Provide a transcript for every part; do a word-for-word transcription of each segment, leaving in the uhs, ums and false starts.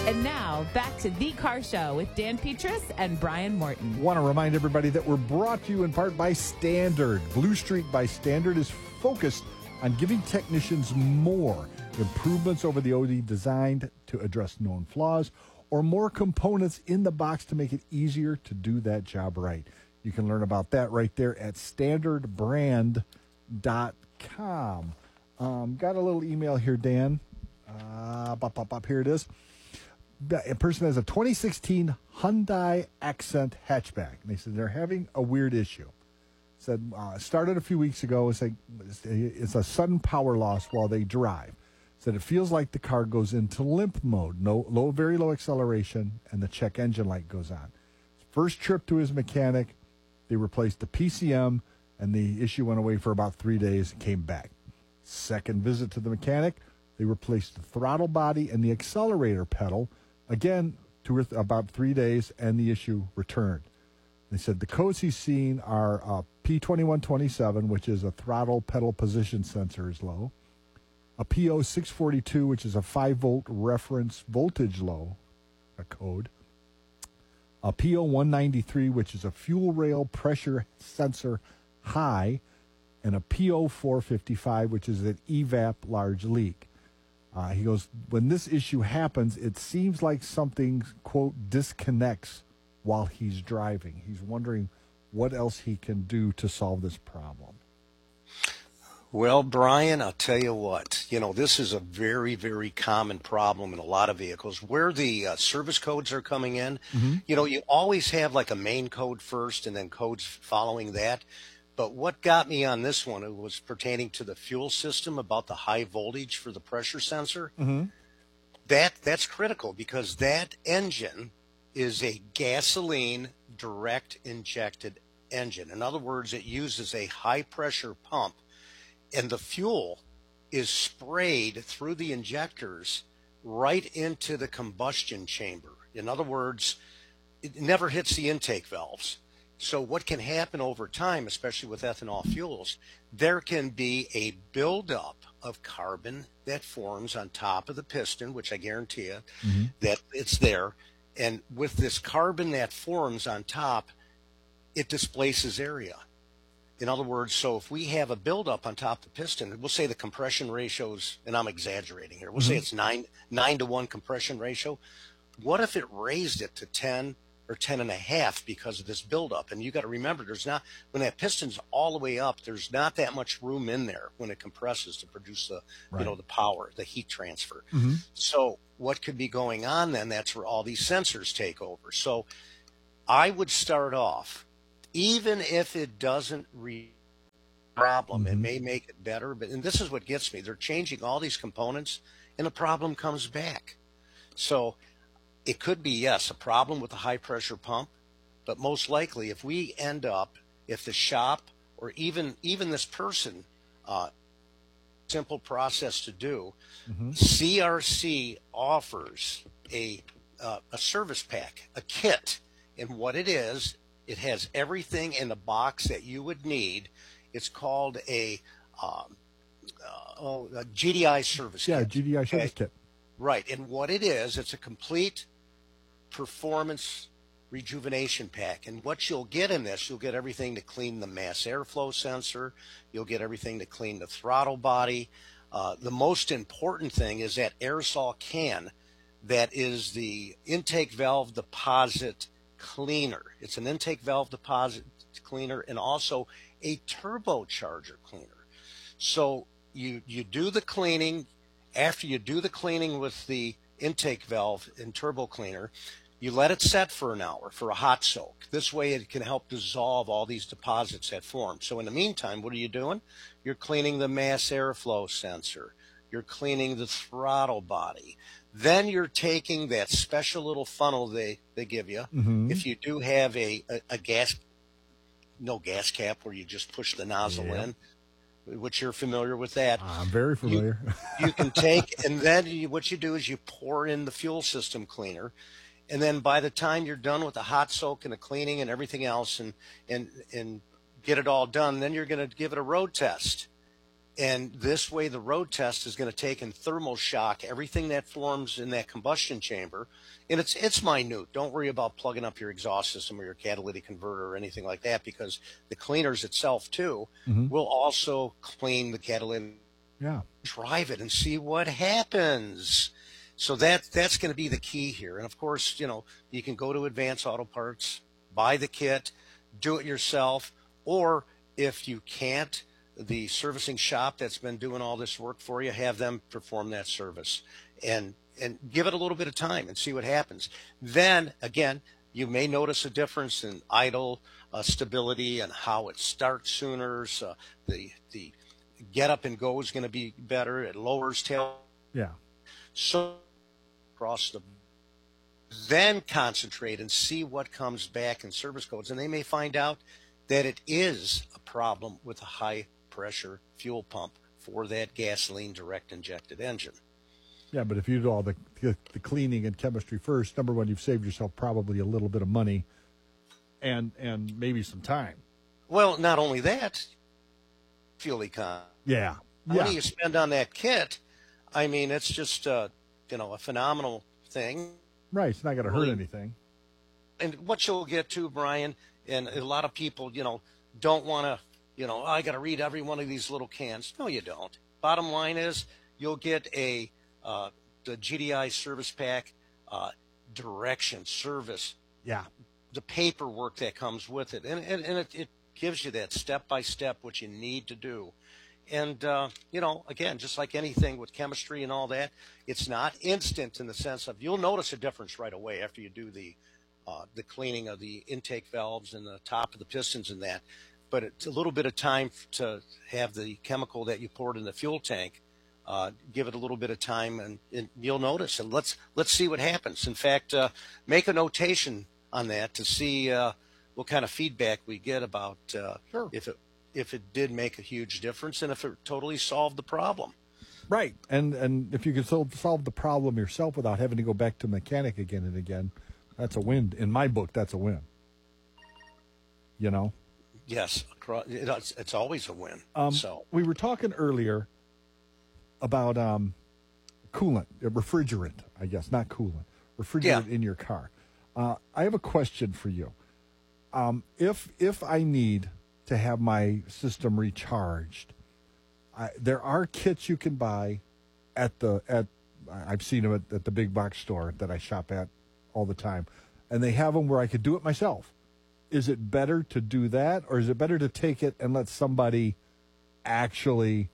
And now, back to The Car Show with Dan Petrus and Brian Morton. Want to remind everybody that we're brought to you in part by Standard. Blue Streak by Standard is focused on giving technicians more improvements over the Audi designed to address known flaws or more components in the box to make it easier to do that job right. You can learn about that right there at standard brand dot com. Um, got a little email here, Dan. Uh, bop, bop, bop, here it is. A person has a twenty sixteen Hyundai Accent hatchback. And they said they're having a weird issue. Said uh, started a few weeks ago. It's like it's a sudden power loss while they drive. Said it feels like the car goes into limp mode. No low, very low acceleration, and the check engine light goes on. First trip to his mechanic, they replaced the P C M, and the issue went away for about three days and came back. Second visit to the mechanic, they replaced the throttle body and the accelerator pedal. Again, two or th- about three days, and the issue returned. They said the codes he's seen are uh, P twenty-one twenty-seven, which is a throttle pedal position sensor is low, a P O six forty-two, which is a five volt reference voltage low, a code, a P O one ninety-three, which is a fuel rail pressure sensor high, and a P O four fifty-five, which is an E V A P large leak. Uh, he goes, when this issue happens, it seems like something, quote, disconnects while he's driving. He's wondering what else he can do to solve this problem. Well, Brian, I'll tell you what, you know, this is a very, very common problem in a lot of vehicles where the uh, service codes are coming in. Mm-hmm. You know, you always have like a main code first and then codes following that. But what got me on this one, it was pertaining to the fuel system about the high voltage for the pressure sensor. Mm-hmm. That that's critical because that engine is a gasoline direct injected engine. In other words, it uses a high pressure pump, and the fuel is sprayed through the injectors right into the combustion chamber. In other words, it never hits the intake valves. So what can happen over time, especially with ethanol fuels, there can be a buildup of carbon that forms on top of the piston, which I guarantee you mm-hmm. that it's there. And with this carbon that forms on top, it displaces area. In other words, so if we have a buildup on top of the piston, we'll say the compression ratios, and I'm exaggerating here, we'll mm-hmm. say it's nine, nine to one compression ratio. What if it raised it to ten or ten and a half because of this buildup? And you got to remember, there's not, when that piston's all the way up, there's not that much room in there when it compresses to produce the, right. you know, the power, the heat transfer. Mm-hmm. So what could be going on then? That's where all these sensors take over. So I would start off, even if it doesn't re problem, mm-hmm. it may make it better. But, and this is what gets me. They're changing all these components and the problem comes back. So it could be, yes, a problem with the high pressure pump, but most likely if we end up, if the shop or even even this person, uh, simple process to do, mm-hmm. C R C offers a uh, a service pack, a kit, and what it is, it has everything in the box that you would need. It's called a, um, uh, oh, a G D I service yeah, kit. Yeah, G D I okay? service kit. Right, and what it is, it's a complete performance rejuvenation pack. And what you'll get in this, you'll get everything to clean the mass airflow sensor. You'll get everything to clean the throttle body. Uh, the most important thing is that aerosol can that is the intake valve deposit cleaner. It's an intake valve deposit cleaner and also a turbocharger cleaner. So you, you do the cleaning. After you do the cleaning with the intake valve and turbo cleaner, you let it set for an hour for a hot soak. This way it can help dissolve all these deposits that form. So in the meantime, what are you doing? You're cleaning the mass airflow sensor. You're cleaning the throttle body. Then you're taking that special little funnel they, they give you. Mm-hmm. If you do have a, a, a gas, no gas cap where you just push the nozzle yeah. in, which you're familiar with that. I'm very familiar. You, you can take, and then you, what you do is you pour in the fuel system cleaner. And then by the time you're done with the hot soak and the cleaning and everything else and, and, and get it all done, then you're going to give it a road test. And this way, the road test is going to take and thermal shock everything that forms in that combustion chamber. And it's it's minute. Don't worry about plugging up your exhaust system or your catalytic converter or anything like that, because the cleaners itself, too, mm-hmm. will also clean the catalytic. Yeah. Drive it and see what happens. So that that's going to be the key here. And, of course, you know, you can go to Advance Auto Parts, buy the kit, do it yourself, or if you can't, the servicing shop that's been doing all this work for you, have them perform that service and and give it a little bit of time and see what happens. Then, again, you may notice a difference in idle uh, stability and how it starts sooner. So the the get up and go is going to be better. It lowers tail. Yeah. So across the then concentrate and see what comes back in service codes, and they may find out that it is a problem with a high pressure fuel pump for that gasoline direct injected engine. Yeah, but if you do all the, the the cleaning and chemistry first, number one, you've saved yourself probably a little bit of money and and maybe some time. Well, not only that, fuel econ. Yeah. The yeah. money you spend on that kit, I mean, it's just uh, you know, a phenomenal thing. Right, it's not going to hurt anything. And what you'll get too, Brian, and a lot of people, you know, don't want to, you know, oh, I got to read every one of these little cans. No, you don't. Bottom line is, you'll get a uh, the G D I service pack, uh, direction, service, yeah, the paperwork that comes with it, and and, and it, it gives you that step by step what you need to do. And uh, you know, again, just like anything with chemistry and all that, it's not instant in the sense of you'll notice a difference right away after you do the uh, the cleaning of the intake valves and the top of the pistons and that. But it's a little bit of time to have the chemical that you poured in the fuel tank. Uh, give it a little bit of time, and, and you'll notice. And let's let's see what happens. In fact, uh, make a notation on that to see uh, what kind of feedback we get about uh, sure. if it if it did make a huge difference and if it totally solved the problem. Right, and and if you can solve solve the problem yourself without having to go back to mechanic again and again, that's a win. In my book, that's a win. You know. Yes, it's, it's always a win. Um, so we were talking earlier about um, coolant, refrigerant, I guess, not coolant, refrigerant yeah. in your car. Uh, I have a question for you. Um, if if I need to have my system recharged, I, there are kits you can buy at the at. I've seen them at, at the big box store that I shop at all the time, and they have them where I could do it myself. Is it better to do that, or is it better to take it and let somebody actually,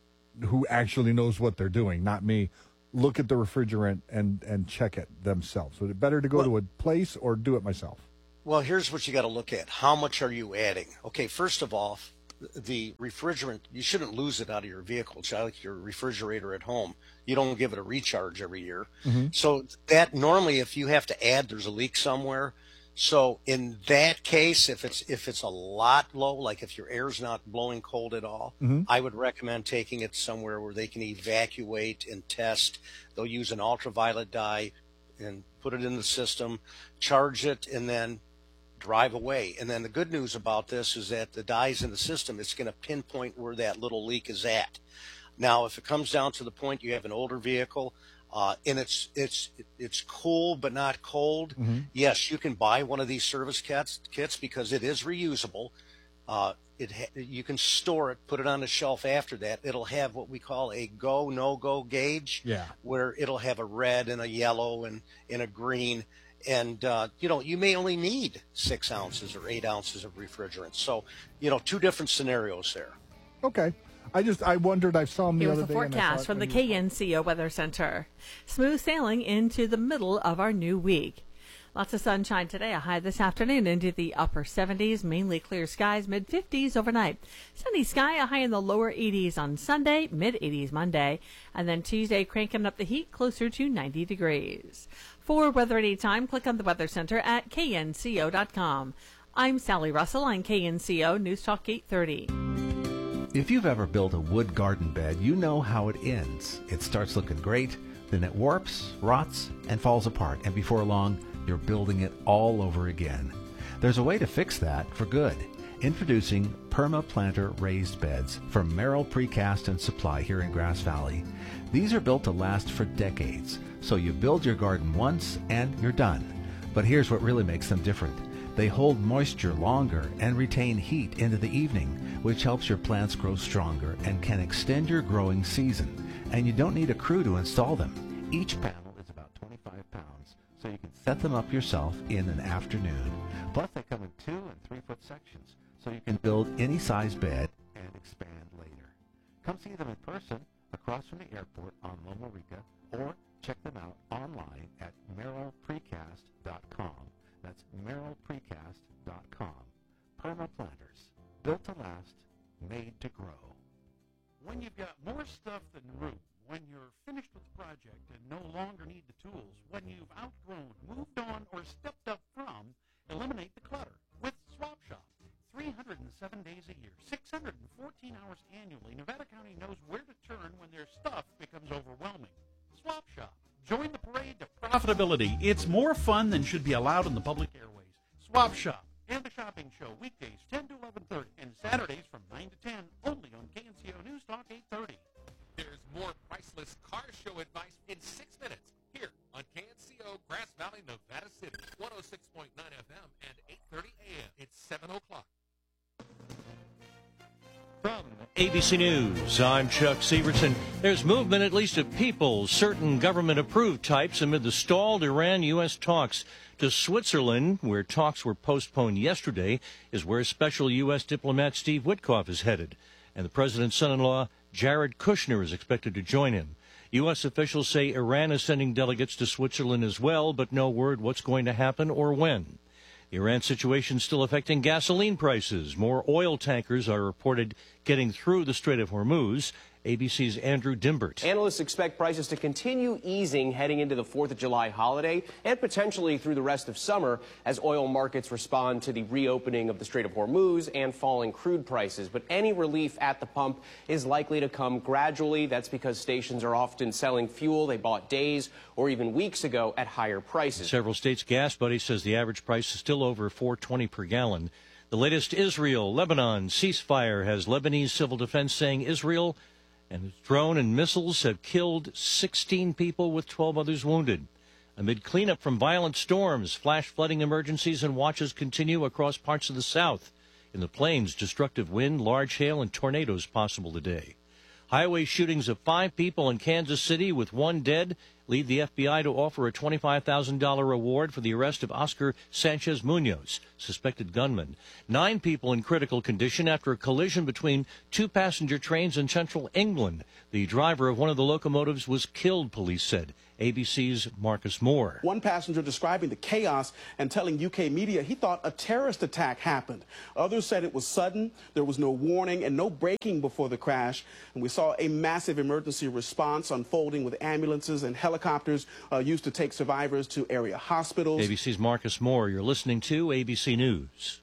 who actually knows what they're doing, not me, look at the refrigerant and, and check it themselves? So is it better to go well, to a place or do it myself? Well, here's what you got to look at. How much are you adding? Okay, first of all, the refrigerant, you shouldn't lose it out of your vehicle. It's like your refrigerator at home. You don't give it a recharge every year. Mm-hmm. So that normally, if you have to add, there's a leak somewhere. So in that case, if it's if it's a lot low, like if your air's not blowing cold at all, mm-hmm. I would recommend taking it somewhere where they can evacuate and test. They'll use an ultraviolet dye and put it in the system, charge it, and then drive away. And then the good news about this is that the dye's in the system, it's going to pinpoint where that little leak is at. Now, if it comes down to the point you have an older vehicle, Uh, and it's it's it's cool but not cold. Mm-hmm. Yes, you can buy one of these service kits kits because it is reusable. Uh, it ha- you can store it, put it on the shelf after that. It'll have what we call a go no go gauge, yeah, where it'll have a red and a yellow and, and a green. And uh, you know, you may only need six ounces or eight ounces of refrigerant. So you know, two different scenarios there. Okay. I just, I wondered, I saw them the Here's other the day. Here's the forecast from the K N C O Weather Center. Smooth sailing into the middle of our new week. Lots of sunshine today, a high this afternoon into the upper seventies, mainly clear skies, mid fifties overnight. Sunny sky, a high in the lower eighties on Sunday, mid eighties Monday, and then Tuesday cranking up the heat closer to ninety degrees. For weather anytime, click on the Weather Center at K N C O dot com. I'm Sally Russell on K N C O News Talk eight thirty. If you've ever built a wood garden bed, you know how it ends. It starts looking great, then it warps, rots, and falls apart, and before long, you're building it all over again. There's a way to fix that for good. Introducing PermaPlanter raised beds from Merrill Precast and Supply here in Grass Valley. These are built to last for decades, so you build your garden once and you're done. But here's what really makes them different. They hold moisture longer and retain heat into the evening, which helps your plants grow stronger and can extend your growing season. And you don't need a crew to install them. Each panel is about twenty-five pounds, so you can set them up yourself in an afternoon. Plus, they come in two and three foot sections, so you can build any size bed and expand later. Come see them in person across from the airport on Loma Rica, or check them out online at merrill precast dot com. That's merrill precast dot com. PermaPlanters, built to last, made to grow. When you've got more stuff than room, when you're finished with the project and no longer need the tools, when you've outgrown, moved on, or stepped up from, eliminate the clutter with Swap Shop. three hundred seven days a year, six hundred fourteen hours annually, Nevada County knows where to turn when their stuff becomes overwhelming. Swap Shop. Join the parade to profitability. It's more fun than should be allowed in the public airways. Swap Shop and the Shopping Show, weekdays ten to eleven thirty, and Saturdays from nine to ten, only on K N C O News Talk eight thirty. There's more priceless car show advice in six minutes here on K N C O Grass Valley, Nevada City, one oh six point nine F M and eight thirty A M. It's seven o'clock. From A B C News, I'm Chuck Severson. There's movement, at least of people, certain government-approved types, amid the stalled Iran-U S talks. To Switzerland, where talks were postponed yesterday, is where special U S diplomat Steve Witkoff is headed. And the president's son-in-law, Jared Kushner, is expected to join him. U S officials say Iran is sending delegates to Switzerland as well, but no word what's going to happen or when. The Iran situation still affecting gasoline prices. More oil tankers are reported getting through the Strait of Hormuz. A B C's Andrew Dimbert. Analysts expect prices to continue easing heading into the fourth of July holiday and potentially through the rest of summer as oil markets respond to the reopening of the Strait of Hormuz and falling crude prices. But any relief at the pump is likely to come gradually. That's because stations are often selling fuel they bought days or even weeks ago at higher prices. Several states' gas buddy says the average price is still over four twenty per gallon. The latest Israel-Lebanon ceasefire has Lebanese civil defense saying Israel and its drone and missiles have killed sixteen people with twelve others wounded. Amid cleanup from violent storms, flash flooding emergencies and watches continue across parts of the south. In the plains, destructive wind, large hail, and tornadoes possible today. Highway shootings of five people in Kansas City with one dead lead the F B I to offer a twenty-five thousand dollars reward for the arrest of Oscar Sanchez Munoz, suspected gunman. Nine people in critical condition after a collision between two passenger trains in central England. The driver of one of the locomotives was killed, police said. A B C's Marcus Moore. One passenger describing the chaos and telling U K media he thought a terrorist attack happened. Others said it was sudden, there was no warning and no braking before the crash. And we saw a massive emergency response unfolding with ambulances and helicopters uh, used to take survivors to area hospitals. A B C's Marcus Moore. You're listening to A B C News.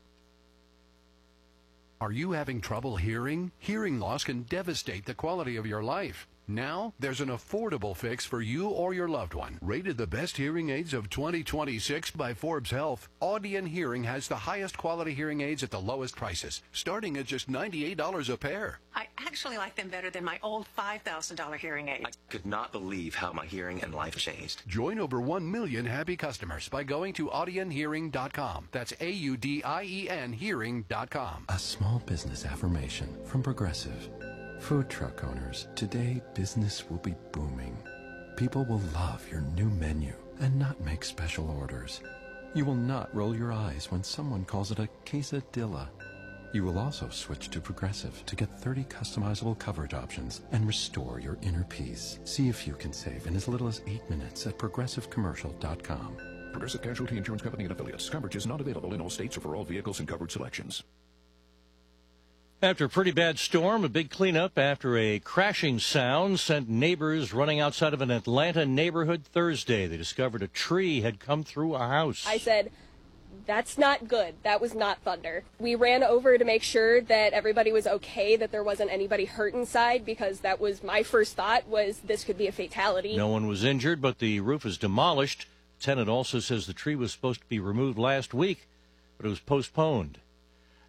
Are you having trouble hearing? Hearing loss can devastate the quality of your life. Now, there's an affordable fix for you or your loved one. Rated the best hearing aids of twenty twenty-six by Forbes Health, Audion Hearing has the highest quality hearing aids at the lowest prices, starting at just ninety-eight dollars a pair. I actually like them better than my old five thousand dollars hearing aids. I could not believe how my hearing and life changed. Join over one million happy customers by going to audion hearing dot com. That's A U D I E N hearing dot com. A small business affirmation from Progressive. Food truck owners, today business will be booming. People will love your new menu and not make special orders. You will not roll your eyes when someone calls it a quesadilla. You will also switch to Progressive to get thirty customizable coverage options and restore your inner peace. See if you can save in as little as eight minutes at progressive commercial dot com. Progressive Casualty Insurance Company and affiliates. Coverage is not available in all states or for all vehicles and coverage selections. After a pretty bad storm, a big cleanup after a crashing sound sent neighbors running outside of an Atlanta neighborhood Thursday. They discovered a tree had come through a house. I said, that's not good. That was not thunder. We ran over to make sure that everybody was okay, that there wasn't anybody hurt inside, because that was my first thought, was this could be a fatality. No one was injured, but the roof is demolished. The tenant also says the tree was supposed to be removed last week, but it was postponed.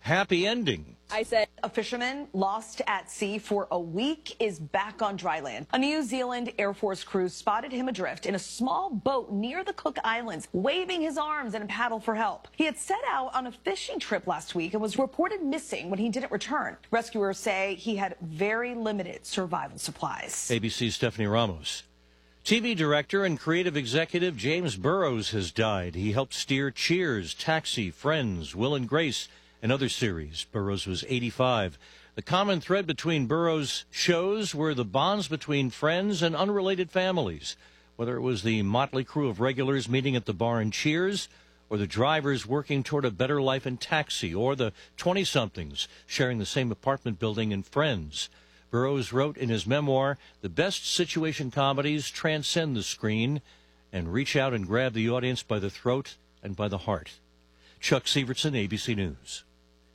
happy ending. I said, a fisherman lost at sea for a week is back on dry land. A New Zealand Air Force crew spotted him adrift in a small boat near the Cook Islands, waving his arms in a paddle for help. He had set out on a fishing trip last week and was reported missing when he didn't return. Rescuers say he had very limited survival supplies. A B C's Stephanie Ramos. T V director and creative executive James Burrows has died. He helped steer Cheers, Taxi, Friends, Will and Grace, and other series. Burrows was eighty-five. The common thread between Burrows' shows were the bonds between friends and unrelated families, whether it was the motley crew of regulars meeting at the bar in Cheers, or the drivers working toward a better life in Taxi, or the twenty-somethings sharing the same apartment building in Friends. Burrows wrote in his memoir, "The best situation comedies transcend the screen and reach out and grab the audience by the throat and by the heart." Chuck Severson, A B C News.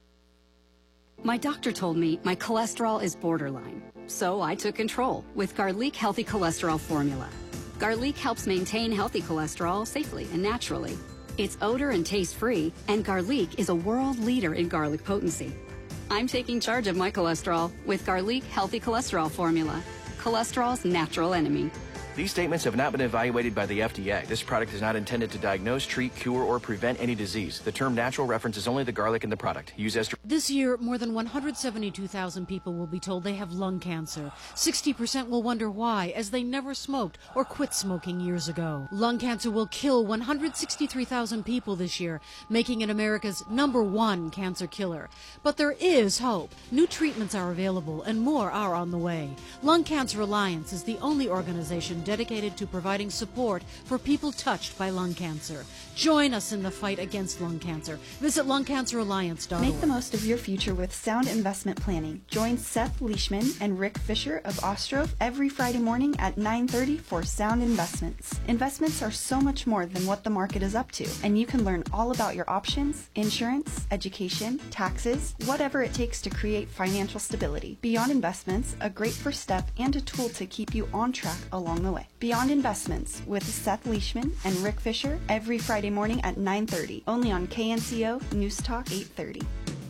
My doctor told me my cholesterol is borderline, so I took control with Garlic Healthy Cholesterol Formula. Garlic helps maintain healthy cholesterol safely and naturally. It's odor and taste-free, and Garlic is a world leader in garlic potency. I'm taking charge of my cholesterol with Garlic Healthy Cholesterol Formula, cholesterol's natural enemy. These statements have not been evaluated by the F D A. This product is not intended to diagnose, treat, cure, or prevent any disease. The term natural references only the garlic in the product. Use ester- This year, more than one hundred seventy-two thousand people will be told they have lung cancer. sixty percent will wonder why, as they never smoked or quit smoking years ago. Lung cancer will kill one hundred sixty-three thousand people this year, making it America's number one cancer killer. But there is hope. New treatments are available, and more are on the way. Lung Cancer Alliance is the only organization dedicated to providing support for people touched by lung cancer. Join us in the fight against lung cancer. Visit lung cancer alliance dot org. Make the most of your future with sound investment planning. Join Seth Leishman and Rick Fisher of Ostrov every Friday morning at nine thirty for Sound Investments. Investments are so much more than what the market is up to, and you can learn all about your options, insurance, education, taxes, whatever it takes to create financial stability. Beyond Investments, a great first step and a tool to keep you on track along the way. Beyond Investments with Seth Leishman and Rick Fisher every Friday morning at nine thirty, only on K N C O News Talk eight thirty.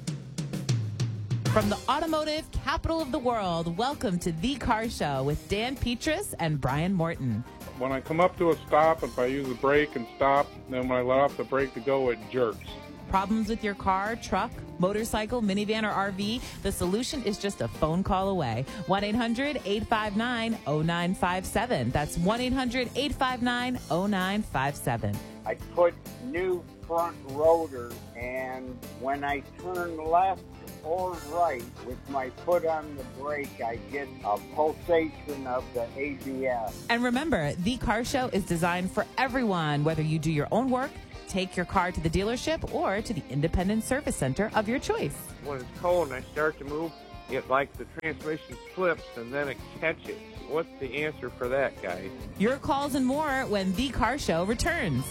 From the automotive capital of the world, welcome to The Car Show with Dan Petrus and Brian Morton. When I come up to a stop, if I use the brake and stop, then when I let off the brake to go, it jerks. Problems with your car, truck, motorcycle, minivan, or R V? The solution is just a phone call away. one eight hundred eight five nine oh nine five seven. That's one eight hundred eight five nine oh nine five seven. I put new front rotors, and when I turn left or right with my foot on the brake, I get a pulsation of the A B S. And remember, The Car Show is designed for everyone, whether you do your own work, take your car to the dealership, or to the independent service center of your choice. When it's cold and I start to move, it like the transmission slips and then it catches. What's the answer for that, guys? Your calls and more when The Car Show returns.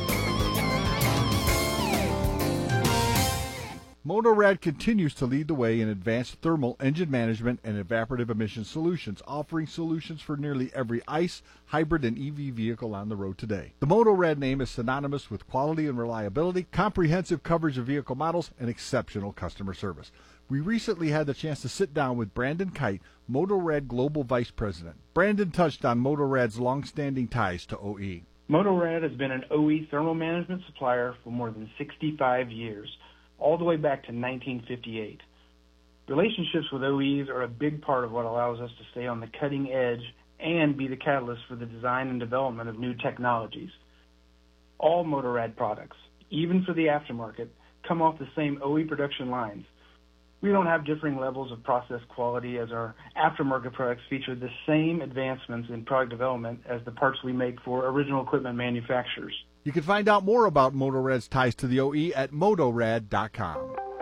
Motorrad continues to lead the way in advanced thermal engine management and evaporative emission solutions, offering solutions for nearly every ICE, hybrid, and E V vehicle on the road today. The Motorrad name is synonymous with quality and reliability, comprehensive coverage of vehicle models, and exceptional customer service. We recently had the chance to sit down with Brandon Kite, Motorrad Global Vice President. Brandon touched on Motorrad's long-standing ties to O E. Motorrad has been an O E thermal management supplier for more than sixty-five years, all the way back to nineteen fifty-eight. Relationships with O Es are a big part of what allows us to stay on the cutting edge and be the catalyst for the design and development of new technologies. All Motorrad products, even for the aftermarket, come off the same O E production lines. We don't have differing levels of process quality, as our aftermarket products feature the same advancements in product development as the parts we make for original equipment manufacturers. You can find out more about Motorrad's ties to the O E at motorrad dot com.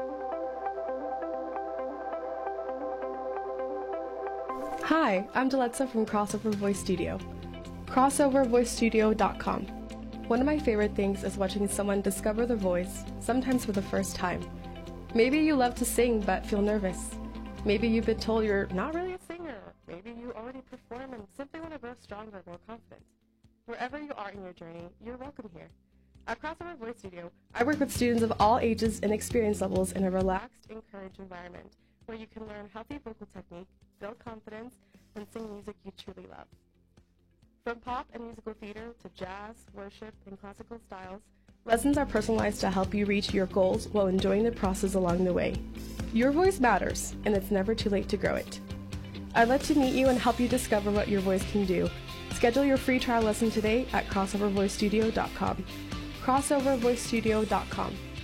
Hi, I'm Deletza from Crossover Voice Studio. crossover voice studio dot com. One of my favorite things is watching someone discover their voice, sometimes for the first time. Maybe you love to sing but feel nervous. Maybe you've been told you're not really a singer. Maybe you already perform and simply want to grow stronger, more confident. Wherever you are in your journey, you're welcome here. At Crossover Voice Studio, I work with students of all ages and experience levels in a relaxed, encouraged environment where you can learn healthy vocal technique, build confidence, and sing music you truly love. From pop and musical theater to jazz, worship, and classical styles, lessons are personalized to help you reach your goals while enjoying the process along the way. Your voice matters, and it's never too late to grow it. I'd love to meet you and help you discover what your voice can do. Schedule your free trial lesson today at crossover voice studio dot com. crossover voice studio dot com.